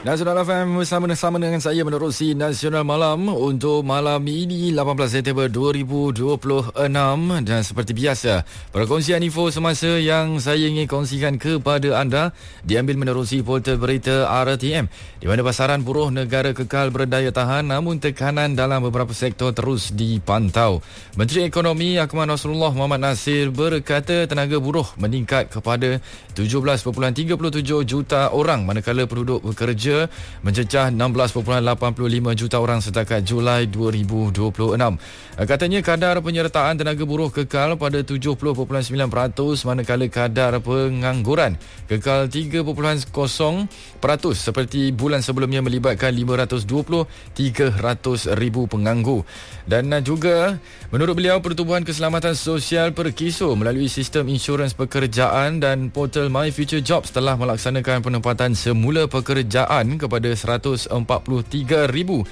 Nasional FM bersama dengan saya menerusi Nasional Malam untuk malam ini 18 September 2026 dan seperti biasa perkongsian info semasa yang saya ingin kongsikan kepada anda diambil menerusi portal berita RTM di mana pasaran buruh negara kekal berdaya tahan namun tekanan dalam beberapa sektor terus dipantau. Menteri Ekonomi Akmal Nasrullah Muhammad Nasir berkata tenaga buruh meningkat kepada 17.37 juta orang manakala penduduk bekerja mencecah 16.85 juta orang setakat Julai 2026. Katanya kadar penyertaan tenaga buruh kekal pada 70.9% manakala kadar pengangguran kekal 3.0% seperti bulan sebelumnya melibatkan 300,000 penganggur. Dan juga menurut beliau pertubuhan keselamatan sosial perkiso melalui sistem insurans pekerjaan dan portal My Future Jobs telah melaksanakan penempatan semula pekerjaan kepada 143,653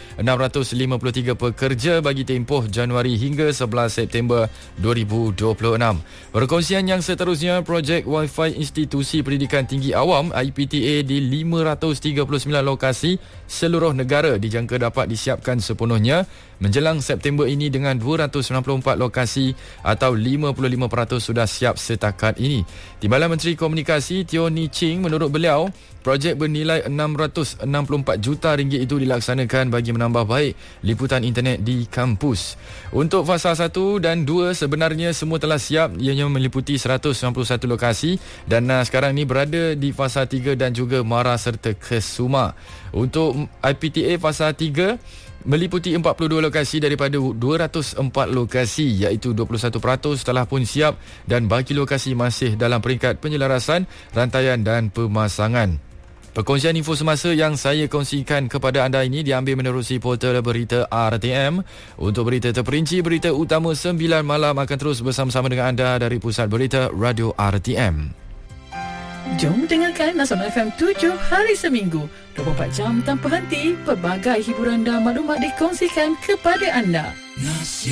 pekerja bagi tempoh Januari hingga 11 September 2026. Perkongsian yang seterusnya, projek Wi-Fi Institusi Pendidikan Tinggi Awam IPTA di 539 lokasi seluruh negara dijangka dapat disiapkan sepenuhnya menjelang September ini dengan 294 lokasi atau 55% sudah siap setakat ini. Timbalan Menteri Komunikasi Teo Ni Ching menurut beliau projek bernilai 664 juta ringgit itu dilaksanakan bagi menambah baik liputan internet di kampus. Untuk fasa 1 dan 2 sebenarnya semua telah siap, ianya meliputi 191 lokasi dan sekarang ni berada di fasa 3 dan juga Mara serta Kesuma. Untuk IPTA fasa 3 meliputi 42 lokasi daripada 204 lokasi iaitu 21% telah pun siap dan baki lokasi masih dalam peringkat penyelarasan, rantaian dan pemasangan. Perkongsian info semasa yang saya kongsikan kepada anda ini diambil menerusi portal berita RTM. Untuk berita terperinci, berita utama 9 malam akan terus bersama-sama dengan anda dari Pusat Berita Radio RTM. Jom dengarkan Nasional FM 7 hari seminggu 24 jam tanpa henti. Pelbagai hiburan dan maklumat dikongsikan kepada anda.